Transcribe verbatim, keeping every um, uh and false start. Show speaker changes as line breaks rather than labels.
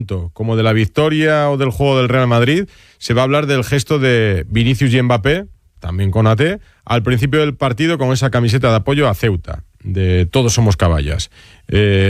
como de la victoria o del juego del Real Madrid, se va a hablar del gesto de Vinicius y Mbappé, también con A T, al principio del partido con esa camiseta de apoyo a Ceuta, de Todos somos caballas. Eh,